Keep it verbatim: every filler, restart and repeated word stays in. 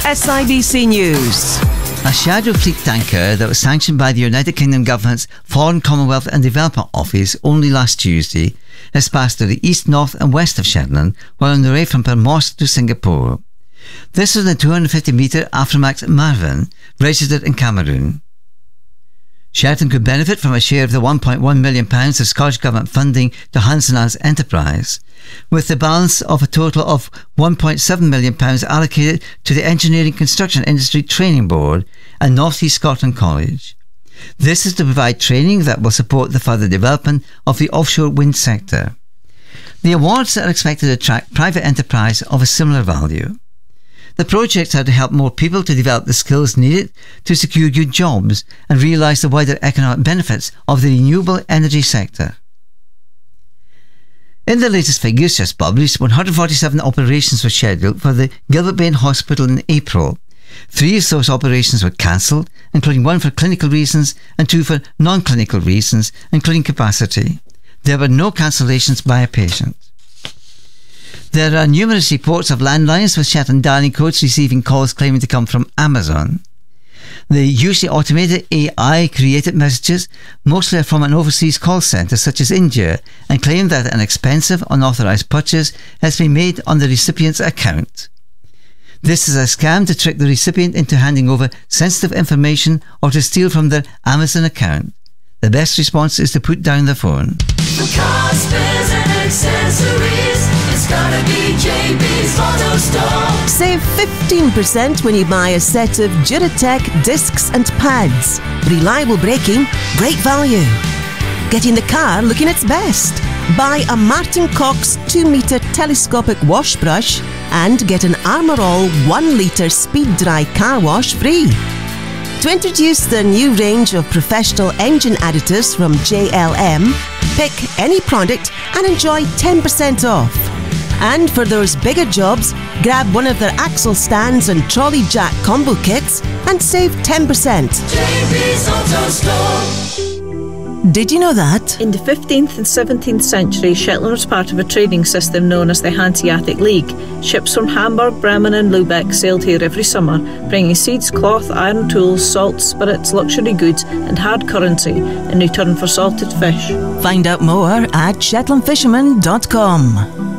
S I B C News. A shadow fleet tanker that was sanctioned by the United Kingdom Government's Foreign, Commonwealth and Development Office only last Tuesday has passed to the east, north and west of Shetland while on the way from Permos to Singapore. This was the two hundred fifty metre Aframax Marvin, registered in Cameroon. Shetland could benefit from a share of the one point one million pounds of Scottish Government funding to Hansen's enterprise, with the balance of a total of one point seven million pounds allocated to the Engineering Construction Industry Training Board and North East Scotland College. This is to provide training that will support the further development of the offshore wind sector. The awards are expected to attract private enterprise of a similar value. The projects are to help more people to develop the skills needed to secure good jobs and realise the wider economic benefits of the renewable energy sector. In the latest figures just published, one hundred forty-seven operations were scheduled for the Gilbert Bain Hospital in April. Three of those operations were cancelled, including one for clinical reasons and two for non-clinical reasons, including capacity. There were no cancellations by a patient. There are numerous reports of landlines with Shetland dialing codes receiving calls claiming to come from Amazon. The usually automated A I-created messages mostly are from an overseas call centre such as India and claim that an expensive, unauthorised purchase has been made on the recipient's account. This is a scam to trick the recipient into handing over sensitive information or to steal from their Amazon account. The best response is to put down the phone. For car spares and accessories, it's gotta be J B's Auto Store. Save fifteen percent when you buy a set of Duratec discs and pads. Reliable braking, great value. Getting the car looking its best. Buy a Martin Cox two metre telescopic wash brush and get an Armour All one litre speed dry car wash free. To introduce the new range of professional engine additives from J L M, pick any product and enjoy ten percent off. And for those bigger jobs, grab one of their axle stands and trolley jack combo kits and save ten percent. J B's Auto Store. Did you know that? In the fifteenth and seventeenth century, Shetland was part of a trading system known as the Hanseatic League. Ships from Hamburg, Bremen and Lubeck sailed here every summer, bringing seeds, cloth, iron tools, salt, spirits, luxury goods and hard currency in return for salted fish. Find out more at shetland fisherman dot com.